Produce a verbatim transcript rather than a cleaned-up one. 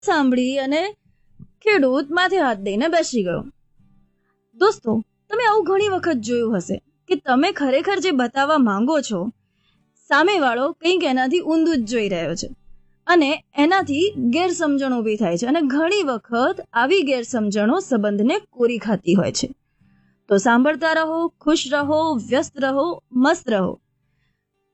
સાંભળી અને ખેડૂત માથે હાથ દઈને બેસી ગયો. દોસ્તો, તમે આવું ઘણી વખત જોયું હશે કે તમે ખરેખર જે બતાવવા માંગો છો સામેવાળો કંઈક એનાથી ઊંધું જ જોઈ રહ્યો છે અને એનાથી ગેરસમજણ ઊભી થાય છે, અને ઘણી વખત આવી ગેરસમજણો સંબંધને કોરી ખાતી હોય છે. તો સાંભળતા રહો, ખુશ રહો, વ્યસ્ત રહો, મસ્ત રહો.